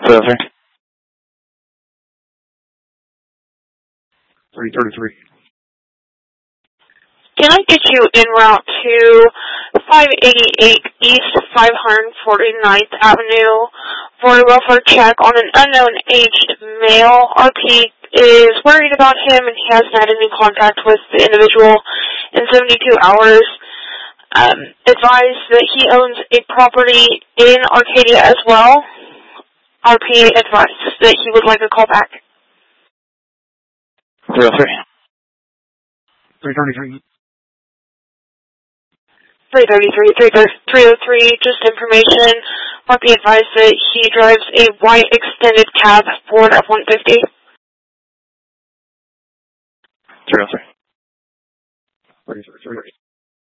303. 333. Can I get you en route to 588 East 549th Avenue for a welfare check on an unknown aged male? RP is worried about him and he hasn't had any contact with the individual in 72 hours. Advised that he owns a property in Arcadia as well. RP advised that he would like a call back. 303. 333. 303, just information. RP advised that he drives a white extended cab Ford F-150. 303. 333.